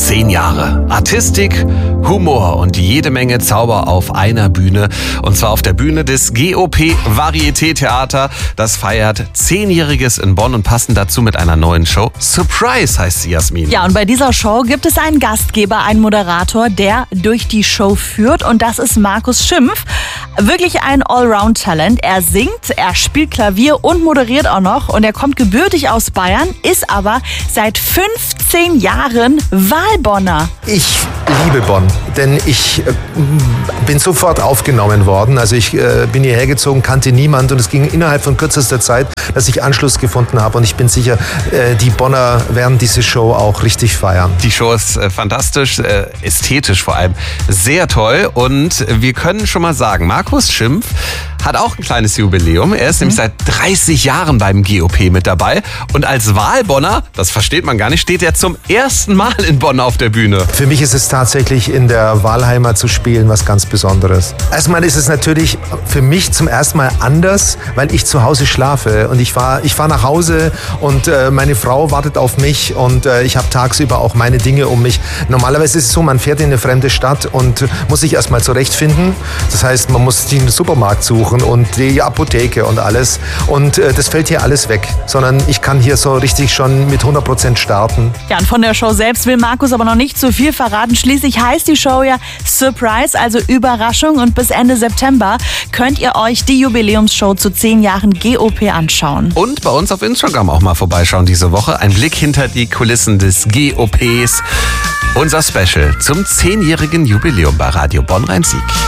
10 Jahre. Artistik, Humor und jede Menge Zauber auf einer Bühne. Und zwar auf der Bühne des GOP Varieté Theater. Das feiert 10-Jähriges in Bonn und passend dazu mit einer neuen Show. Surprise heißt sie, Jasmin. Ja, und bei dieser Show gibt es einen Gastgeber, einen Moderator, der durch die Show führt. Und das ist Markus Schimpf. Wirklich ein Allround-Talent. Er singt, er spielt Klavier und moderiert auch noch. Und er kommt gebürtig aus Bayern, ist aber seit 15 Jahren Wahlbonner. Ich liebe Bonn, denn ich bin sofort aufgenommen worden. Also ich bin hierher gezogen, kannte niemand und es ging innerhalb von kürzester Zeit, dass ich Anschluss gefunden habe. Und ich bin sicher, die Bonner werden diese Show auch richtig feiern. Die Show ist fantastisch, ästhetisch vor allem sehr toll. Und wir können schon mal sagen, Markus Schimpf hat auch ein kleines Jubiläum. Er ist nämlich seit 30 Jahren beim GOP mit dabei. Und als Wahlbonner, das versteht man gar nicht, steht er zum ersten Mal in Bonn auf der Bühne. Für mich ist es tatsächlich, in der Wahlheimat zu spielen, was ganz Besonderes. Erstmal ist es natürlich für mich zum ersten Mal anders, weil ich zu Hause schlafe. Und ich fahr nach Hause und meine Frau wartet auf mich und ich habe tagsüber auch meine Dinge um mich. Normalerweise ist es so, man fährt in eine fremde Stadt und muss sich erstmal zurechtfinden. Das heißt, man muss den Supermarkt suchen und die Apotheke und alles. Und das fällt hier alles weg, sondern ich kann hier so richtig schon mit 100% starten. Ja, und von der Show selbst will Markus aber noch nicht zu viel verraten. Schließlich heißt die Show ja Surprise, also Überraschung. Und bis Ende September könnt ihr euch die Jubiläumsshow zu 10 Jahren GOP anschauen. Und bei uns auf Instagram auch mal vorbeischauen diese Woche. Ein Blick hinter die Kulissen des GOPs. Unser Special zum 10-jährigen Jubiläum bei Radio Bonn Rhein-Sieg.